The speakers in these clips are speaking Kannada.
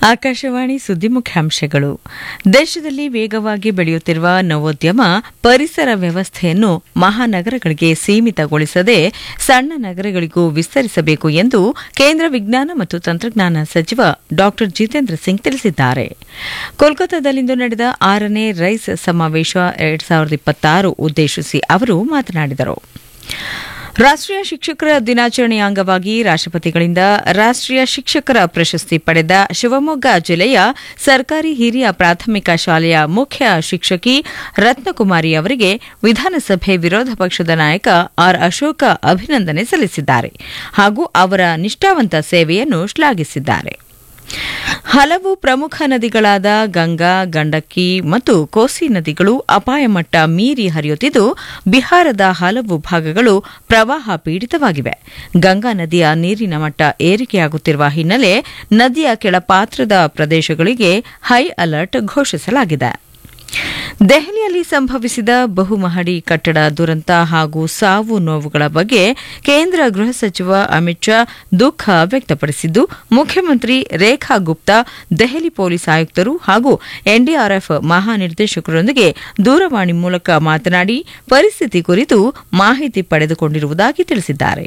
ಆಕಾಶವಾಣಿ ಸುದ್ದಿ ಮುಖ್ಯಾಂಶಗಳು. ದೇಶದಲ್ಲಿ ವೇಗವಾಗಿ ಬೆಳೆಯುತ್ತಿರುವ ನವೋದ್ಯಮ ಪರಿಸರ ವ್ಯವಸ್ಥೆಯನ್ನು ಮಹಾನಗರಗಳಿಗೆ ಸೀಮಿತಗೊಳಿಸದೆ ಸಣ್ಣ ನಗರಗಳಿಗೂ ವಿಸ್ತರಿಸಬೇಕು ಎಂದು ಕೇಂದ್ರ ವಿಜ್ಞಾನ ಮತ್ತು ತಂತ್ರಜ್ಞಾನ ಸಚಿವ ಡಾ ಜಿತೇಂದ್ರ ಸಿಂಗ್ ತಿಳಿಸಿದ್ದಾರೆ. ಕೋಲ್ಕತಾದಲ್ಲಿಂದು ನಡೆದ 6ನೇ ರೈಸ್ ಸಮಾವೇಶ 2026 ಉದ್ದೇಶಿಸಿ ಅವರು ಮಾತನಾಡಿದರು. ರಾಷ್ಟೀಯ ಶಿಕ್ಷಕರ ದಿನಾಚರಣೆಯ ಅಂಗವಾಗಿ ರಾಷ್ಟಪತಿಗಳಿಂದ ರಾಷ್ಟೀಯ ಶಿಕ್ಷಕರ ಪ್ರಶಸ್ತಿ ಪಡೆದ ಶಿವಮೊಗ್ಗ ಜಿಲ್ಲೆಯ ಸರ್ಕಾರಿ ಹಿರಿಯ ಪ್ರಾಥಮಿಕ ಶಾಲೆಯ ಮುಖ್ಯ ಶಿಕ್ಷಕಿ ರತ್ನಕುಮಾರಿ ಅವರಿಗೆ ವಿಧಾನಸಭೆ ವಿರೋಧ ಪಕ್ಷದ ನಾಯಕ ಆರ್ ಅಶೋಕ ಅಭಿನಂದನೆ ಸಲ್ಲಿಸಿದ್ದಾರೆ ಹಾಗೂ ಅವರ ನಿಷ್ಠಾವಂತ ಸೇವೆಯನ್ನು ಶ್ಲಾಘಿಸಿದ್ದಾರೆ. ಹಲವು ಪ್ರಮುಖ ನದಿಗಳಾದ ಗಂಗಾ, ಗಂಡಕಿ ಮತ್ತು ಕೋಸಿ ನದಿಗಳು ಅಪಾಯ ಮಟ್ಟ ಮೀರಿ ಹರಿಯುತ್ತಿದ್ದು ಬಿಹಾರದ ಹಲವು ಭಾಗಗಳು ಪ್ರವಾಹ ಪೀಡಿತವಾಗಿವೆ. ಗಂಗಾ ನದಿಯ ನೀರಿನ ಮಟ್ಟ ಏರಿಕೆಯಾಗುತ್ತಿರುವ ಹಿನ್ನೆಲೆ ನದಿಯ ಕೆಳಪಾತ್ರದ ಪ್ರದೇಶಗಳಿಗೆ ಹೈ ಅಲರ್ಟ್ ಘೋಷಿಸಲಾಗಿದೆ. ದೆಹಲಿಯಲ್ಲಿ ಸಂಭವಿಸಿದ ಬಹುಮಹಡಿ ಕಟ್ಟಡ ದುರಂತ ಹಾಗೂ ಸಾವು ನೋವುಗಳ ಬಗ್ಗೆ ಕೇಂದ್ರ ಗೃಹ ಸಚಿವ ಅಮಿತ್ ಶಾ ದುಃಖ ವ್ಯಕ್ತಪಡಿಸಿದ್ದು, ಮುಖ್ಯಮಂತ್ರಿ ರೇಖಾ ಗುಪ್ತಾ, ದೆಹಲಿ ಪೊಲೀಸ್ ಆಯುಕ್ತರು ಹಾಗೂ ಎನ್ಡಿಆರ್ಎಫ್ ಮಹಾನಿರ್ದೇಶಕರೊಂದಿಗೆ ದೂರವಾಣಿ ಮೂಲಕ ಮಾತನಾಡಿ ಪರಿಸ್ಥಿತಿ ಕುರಿತು ಮಾಹಿತಿ ಪಡೆದುಕೊಂಡಿರುವುದಾಗಿ ತಿಳಿಸಿದ್ದಾರೆ.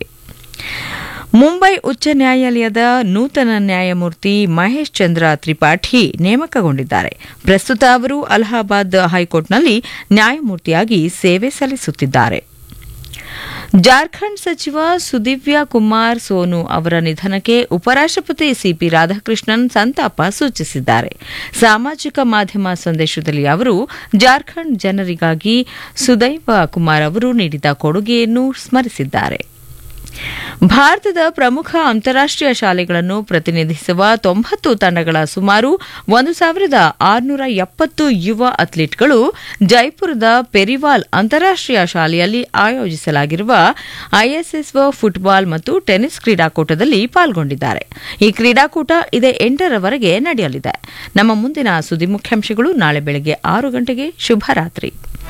ಮುಂಬೈ ಉಚ್ಚ ನ್ಯಾಯಾಲಯದ ನೂತನ ನ್ಯಾಯಮೂರ್ತಿ ಮಹೇಶ್ ಚಂದ್ರ ತ್ರಿಪಾಠಿ ನೇಮಕಗೊಂಡಿದ್ದಾರೆ. ಪ್ರಸ್ತುತ ಅವರು ಅಲಹಾಬಾದ್ ಹೈಕೋರ್ಟ್ನಲ್ಲಿ ನ್ಯಾಯಮೂರ್ತಿಯಾಗಿ ಸೇವೆ ಸಲ್ಲಿಸುತ್ತಿದ್ದಾರೆ. ಜಾರ್ಖಂಡ್ ಸಚಿವ ಸುದಿವ್ಯಾ ಕುಮಾರ್ ಸೋನು ಅವರ ನಿಧನಕ್ಕೆ ಉಪರಾಷ್ಟಪತಿ ಸಿಪಿ ರಾಧಾಕೃಷ್ಣನ್ ಸಂತಾಪ ಸೂಚಿಸಿದ್ದಾರೆ. ಸಾಮಾಜಿಕ ಮಾಧ್ಯಮ ಸಂದೇಶದಲ್ಲಿ ಅವರು ಜಾರ್ಖಂಡ್ ಜನರಿಗಾಗಿ ಸುದೈವ ಕುಮಾರ್ ಅವರು ನೀಡಿದ ಕೊಡುಗೆಯನ್ನು ಸ್ಮರಿಸಿದ್ದಾರೆ. ಭಾರತದ ಪ್ರಮುಖ ಅಂತಾರಾಷ್ಟೀಯ ಶಾಲೆಗಳನ್ನು ಪ್ರತಿನಿಧಿಸುವ 90 ತಂಡಗಳ ಸುಮಾರು 1670 ಯುವ ಅಥ್ಲೀಟ್ಗಳು ಜೈಪುರದ ಪೆರಿವಾಲ್ ಅಂತಾರಾಷ್ಟೀಯ ಶಾಲೆಯಲ್ಲಿ ಆಯೋಜಿಸಲಾಗಿರುವ ಐಎಸ್ಎಸ್ಒ ಫುಟ್ಬಾಲ್ ಮತ್ತು ಟೆನ್ನಿಸ್ ಕ್ರೀಡಾಕೂಟದಲ್ಲಿ ಪಾಲ್ಗೊಂಡಿದ್ದಾರೆ. ಈ ಕ್ರೀಡಾಕೂಟ ಇದೇ 8ರವರೆಗೆ ನಡೆಯಲಿದೆ. ನಮ್ಮ ಮುಂದಿನ ಸುದ್ದಿ ಮುಖ್ಯಾಂಶಗಳು ನಾಳೆ ಬೆಳಗ್ಗೆ 6 ಗಂಟೆಗೆ. ಶುಭರಾತ್ರಿ.